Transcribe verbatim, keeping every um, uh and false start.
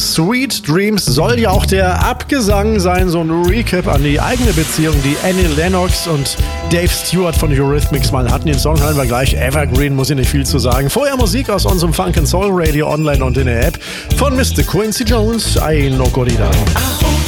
Sweet Dreams soll ja auch der Abgesang sein, so ein Recap an die eigene Beziehung, die Annie Lennox und Dave Stewart von Eurythmics mal hatten. Den Song hören wir gleich. Evergreen, muss ich nicht viel zu sagen. Vorher Musik aus unserem Funk and Soul Radio online und in der App von Mister Quincy Jones. Ay no corrida.